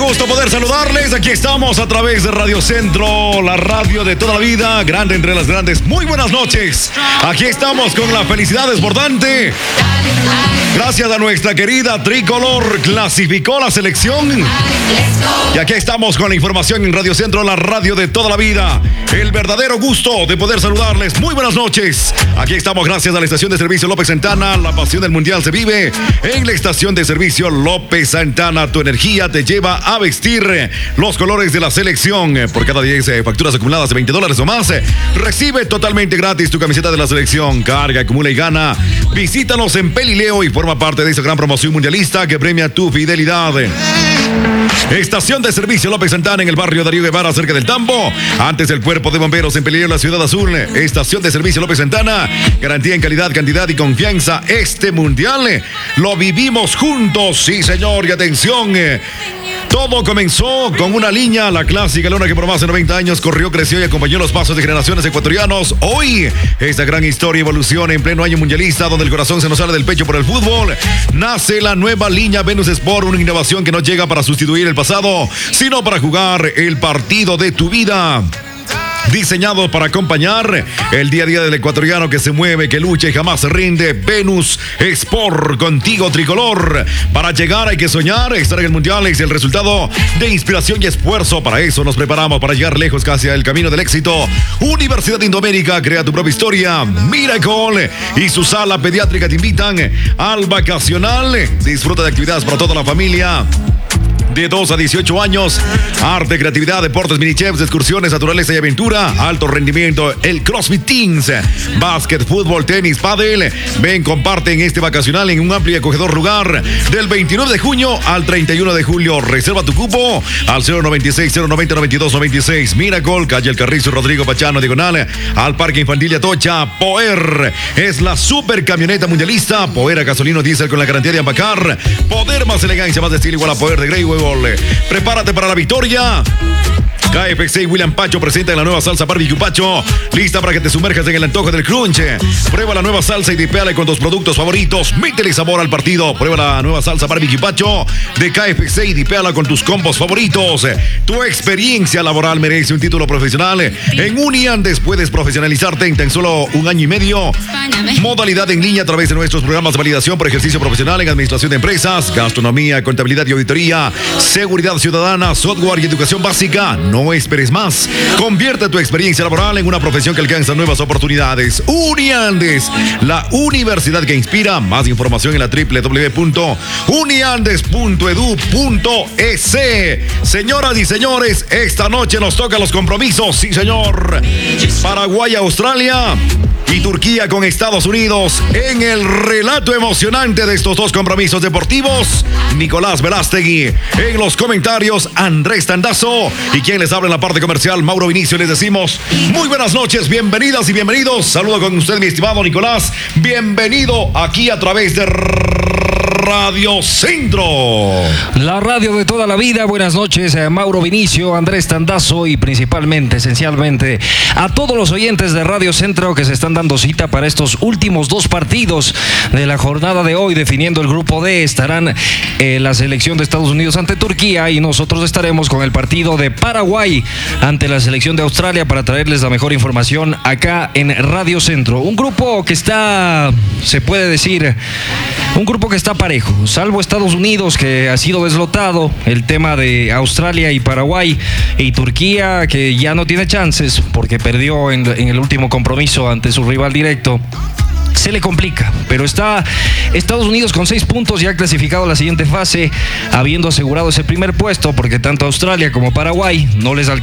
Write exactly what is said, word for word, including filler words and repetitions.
gusto poder saludarles. Aquí estamos a través de Radio Centro, la radio de toda la vida, grande entre las grandes. Muy buenas noches. Aquí estamos con la felicidad desbordante. Gracias a nuestra querida tricolor, clasificó la selección. Y aquí estamos con la información en Radio Centro, la radio de toda la vida. El verdadero gusto de poder saludarles. Muy buenas noches. Aquí estamos gracias a la estación de servicio López Santana. La pasión del mundial se vive en la estación de servicio López Santana. Tu energía te lleva a vestir los colores de la selección. Por cada diez facturas acumuladas de veinte dólares o más, recibe totalmente gratis tu camiseta de la selección. Carga, acumula y gana. Visítanos en Pelileo y forma parte de esta gran promoción mundialista que premia tu fidelidad. Estación de servicio López Santana en el barrio Darío Guevara, cerca del Tambo. Antes del cuerpo de bomberos en Pelileo, la ciudad azul. Estación de servicio López Santana. Garantía en calidad, cantidad y confianza. Este mundial lo vivimos juntos. Sí, señor. Y atención. Todo comenzó con una línea, la clásica lona que por más de noventa años corrió, creció y acompañó los pasos de generaciones ecuatorianos. Hoy, esta gran historia evoluciona en pleno año mundialista, donde el corazón se nos sale del pecho por el fútbol. Nace la nueva línea Venus Sport, una innovación que no llega para sustituir el pasado, sino para jugar el partido de tu vida. Diseñado para acompañar el día a día del ecuatoriano que se mueve, que lucha y jamás se rinde. Venus Sport, contigo tricolor. Para llegar hay que soñar. Estar en el mundial es el resultado de inspiración y esfuerzo. Para eso nos preparamos, para llegar lejos casi al camino del éxito. Universidad de Indoamérica, crea tu propia historia. Miracle y su sala pediátrica te invitan al vacacional. Disfruta de actividades para toda la familia. De dos a dieciocho años, arte, creatividad, deportes, mini-chefs, excursiones, naturaleza y aventura, alto rendimiento, el CrossFit Teams, básquet, fútbol, tenis, pádel. Ven, comparte en este vacacional en un amplio y acogedor lugar del veintinueve de junio al treinta y uno de julio. Reserva tu cupo al cero noventa y seis, cero noventa, noventa y dos noventa y seis. Miracle, calle El Carrizo, Rodrigo Pachano, diagonal al Parque Infantil de Atocha. Poder es la super camioneta mundialista. Poder a gasolina diésel con la garantía de Ampacar. Poder más elegancia, más de estilo igual a Poder de Grey. Prepárate para la victoria. K F C y William Pacho presentan la nueva salsa Barbecue Pacho, lista para que te sumerjas en el antojo del crunch. Prueba la nueva salsa y dipéala con tus productos favoritos. Métele sabor al partido. Prueba la nueva salsa Barbecue Pacho de K F C y dipéala con tus combos favoritos. Tu experiencia laboral merece un título profesional. En Uniandes puedes profesionalizarte en tan solo un año y medio. Modalidad en línea a través de nuestros programas de validación por ejercicio profesional en administración de empresas, gastronomía, contabilidad y auditoría, seguridad ciudadana, software y educación básica. No esperes más. Convierte tu experiencia laboral en una profesión que alcanza nuevas oportunidades. Uniandes, la universidad que inspira. Más información en la doble u doble u doble u punto uniandes punto edu punto es. Señoras y señores, esta noche nos tocan los compromisos. Sí, señor. Paraguay, Australia y Turquía con Estados Unidos. En el relato emocionante de estos dos compromisos deportivos, Nicolás Verástegui. En los comentarios, Andrés Tandazo. Y quien les habla en la parte comercial, Mauro Vinicio. Les decimos muy buenas noches, bienvenidas y bienvenidos. Saludo con usted, mi estimado Nicolás. Bienvenido aquí a través de Radio Centro, la radio de toda la vida. Buenas noches, eh, Mauro Vinicio, Andrés Tandazo y principalmente, esencialmente, a todos los oyentes de Radio Centro que se están dando cita para estos últimos dos partidos de la jornada de hoy. Definiendo el grupo D, estarán eh, la selección de Estados Unidos ante Turquía y nosotros estaremos con el partido de Paraguay ante la selección de Australia para traerles la mejor información acá en Radio Centro. Un grupo que está, se puede decir, un grupo que está parejo, salvo Estados Unidos, que ha sido deslotado. El tema de Australia y Paraguay y Turquía, que ya no tiene chances porque perdió en, en el último compromiso ante su rival directo. Se le complica, pero está Estados Unidos con seis puntos, ya clasificado a la siguiente fase, habiendo asegurado ese primer puesto, porque tanto Australia como Paraguay no les alcanza